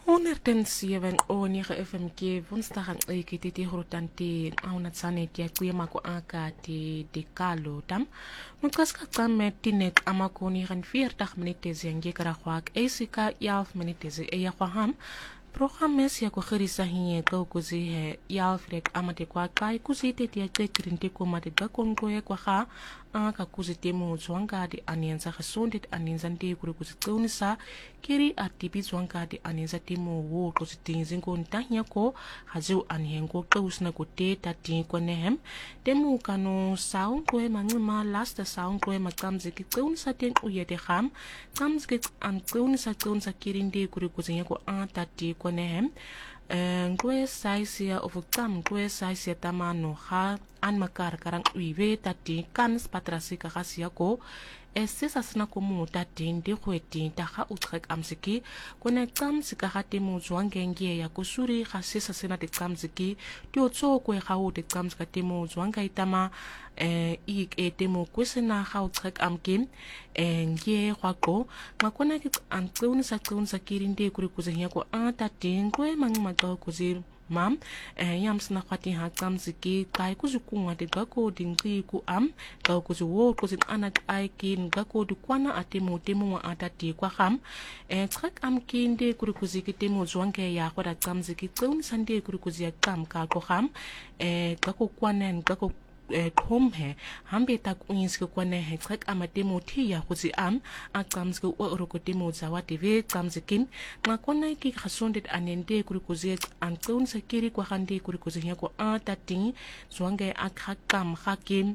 107 onige FMK woensdag aan ekiti grotanti auna tsanet ya kwema ko akati dekalo tam mukaska tsamet tinek amakoni gan 40 minute zengi karakwak esika 11 minute ze ya kwaham programmes ya ko gerisa hiye ko kuzi he ya frek amate kwa kai kuzi te tia krinte ko mate ga kongo ya kwa ha aka kuzi temu zwanga di anienza gesondheid anienza ndi kuri kuzi tsaunisa kiri atipi zwanga di anienza temu wo kuzi tinzin ko ntanya ko hazu aniengo kausna ko te tati ko nehem temu kanu saun ko mangima last saun ko makamze ki tsaunisa ten uyete ham kamze an tsaunisa kiri ndi kuri kuzi ko antati ko nehem ngwe saisia of kam ngwe saisia tamano ha an makar karang uive tati kan spatrasika gasia ko esesa sina ko mu tati ndi khweti ta ga utrek amsiki kone kamsika ga temu zwangenge ya kusuri ga sesa sina te kamsiki ti otso ko ga o te kamsika temu zwanga itama ik etemu kwesena ga utrek amkim ngie kwako ngakona ki antseunisa kirinde kuri kuzenya ko atati ngwe mangima kuzi mam yamsna khati ha kamziki kai kuzukunga de gako dingri ku am ka kuzuwo kuzin anak aikin gako dukwana atemu temu atati kwa ham trak am kinde kuri kuziki temu zwange ya kwa kamziki tsun sande kuri kuzia kam ka ko ham gako kwanen gako thom he hambe tak unyiske kwane he tsak amatemo thiya khuzi am aqamske uroko temo zawa tv qamzikin ngakona ki khasondet anende kuri kuzi anqon sekiri kwa khande kuri kuzi ko atati zwange akhakam khakim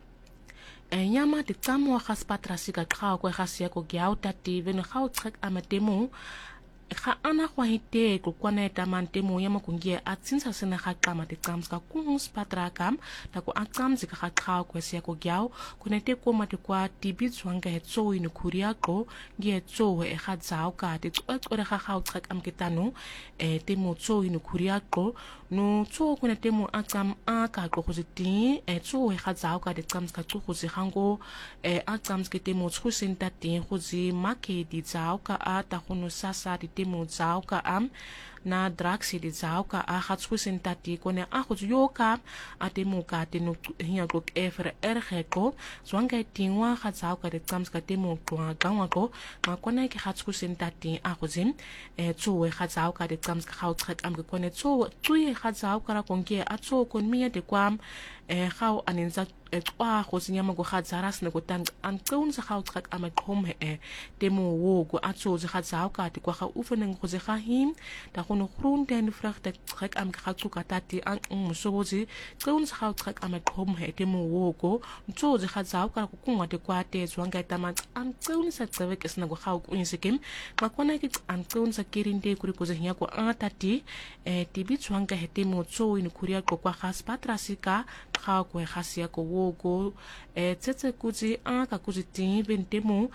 nyama de tsamwa khaspatrasika kha kwa khasia ko gyau tati ven khau tsak amatemo ga ana kwa hite ko kwana tamante mo yama kungie atsinsa sena ga kama te kamska kungus patrakam ta ko akamzi ga kha ko sia ko gyao kunete ko mate kwa tibitswanga hetso inu kuria ko ngie tso e ga tsao ka te tsore ga ga utsak am ketano te mo tso inu kuria ko no tso kunete mo akam aka ko khuziti tso e ga tsao ka te kamska tso khuzi hango akamske te mo tsusinta te khuzi make di tsao ka ata khunu sasa temu zauka am na draksi di zauka a gaat swissen tati kone a goed yoka a temu ka tenu hiya ko efer erge ko zwanga tingwa gaat zauka de kamska temu ko gangwa ko ma kone ki gaat swissen tati a gozin tso gaat zauka de kamska hout trek am kone tso gaat zauka ra konke a tso kon mia de kwam gauw aninza kwa khosinyama go khatsaras ne go tan an tsoun sa gauw trek am khom temu wo go atso ze khatsau ka ti kwa ga oefening go ze ga him da go no groente en vrugte trek am khatsu ka tati an musobozi tsoun sa gauw trek am khom temu wo go tso ze khatsau ka go kungwa te kwa te zwanga tama an tsoun sa tsewek is na go gauw ku insikim ma kona ki an tsoun sa kirinde kuri go ze nya go atati ti bi zwanga temu tso in kuria ko kwa khaspatrasika ga go gasia ko go tsetse kuzi aka kuzi tin bentemo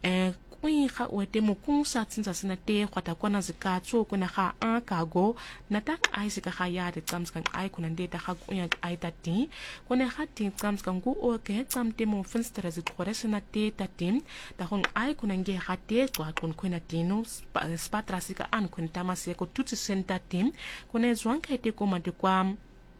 kui ga o temo kung sa tsinsa sina te kwata kwana zika tso kuna ga aka go na tak ai sika ga ya de tsams kan ai kuna ndeta ga kunya ai tati kone ga tin tsams kan go o ke tsam temo finstere zi khoresina te tatim da hon ai kuna nge ga te kwa kun kuna tino spatrasika an kun tamasi ko tutsi senta tim kone zwanka te ko mate kwa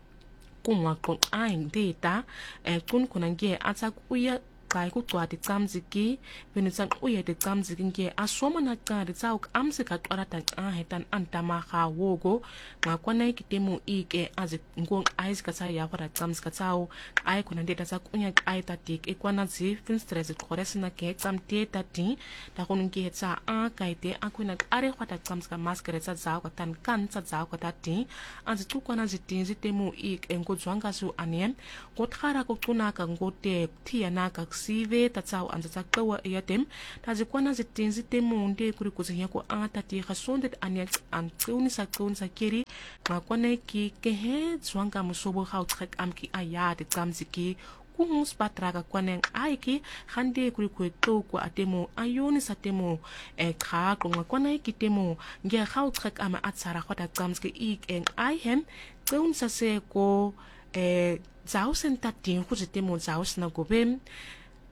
kumwa kon aing data kun kunange atsak uya kai ku twati tsamziki benu tsan uya de tsamziki nge asoma na ka de tsauk amsika twarata hetan antama ga wogo ngakwana ikitemu ike azi ngong ais ka sa ya gora tsamzika tsao ai kunande ta tsak unya ai tatik ekwana zi finstres khoresna ke tsamte tati ta kununge tsa a kaite akuna are khwata tsamzika maskere tsa tsao ka tan kan tsa tsao ka tati azi tukwana zitinzi temu ik engodzwanga su anem kothara ko tuna ka ngote thiana ka sive tatsau anza kawa yatem tazikwana zitinzi temu nde kuri kuzinya ko atati khasondet anya antuni sa kiri ngakwana ki kehe zwanga musobo khau trek amki ayade tsamziki kungus patraga kwaneng aiki khande kuri ko ko atemo ayoni sa temo kha ko ngakwana ki temo nge khau trek ama atsara khota tsamziki ik eng aihem kun sa se ko zausen tatin khuzitemo zausna gobem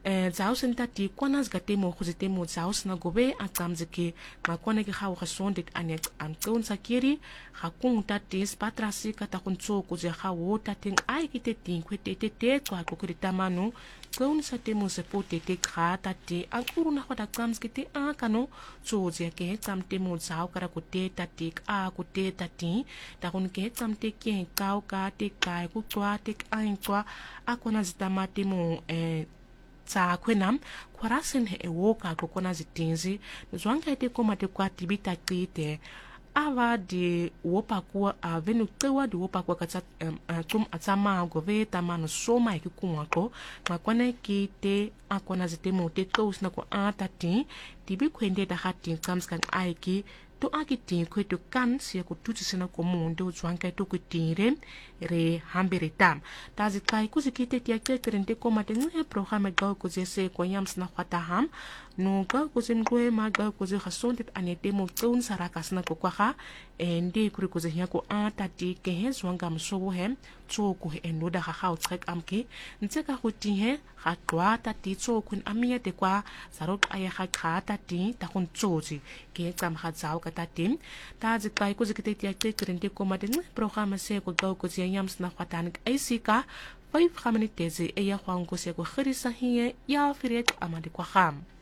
zaus entati kwanas gatemo khuzitemo zaus na gobe atamzike makwana ki khaw khasondet anek amtun sakiri khakung tati spatrasi kata kunso kuze khawo tating ai kite tinkwete tete kwa kokritamanu kun sa temo se pote te khata te akuru na khata kamskite akano tsoze ke tamtemo zaw kara kote tati a kote tati ta kun ke tamte ke kaw ka te kai ku twa te ain twa akona zitamate mo sa kwenam kwarasen he ewoka kokona zitinzi zwanga ite koma te kwa tibita kite ava de wopa kwa avenu tewa de wopa kwa katsa tum atama gove tamano soma ikikumwa ko makwane kite akona zitemo te tous na ko atati tibi kwende da hati kamskan aiki to akitin kweto kan siya ko tutsi sina ko mundo zwanga to kutire re hambere tam tazi kai kuzikite tia kekrente ko matengu he programa ga ko zese ko yams na khata ham no ga ko zimgwe ma ga ko ze khasontet anete mo tun sarakas na ko kwa ende kuri ko ze ko atati ke he zwanga msobo he tsoko he enoda ga ga utsek amke ntseka go tihe ga twata ti tsoko amia te kwa sarok aya ga khata ti ta kun tsotsi ke tsam ga tsao ka tatim tazi kai kuzikite tia kekrente ko matengu programa se ko ga ko ze yams na khatanik aisika 5 minute e ya kwango se ko khirisa hiye ya firet amade kwa kham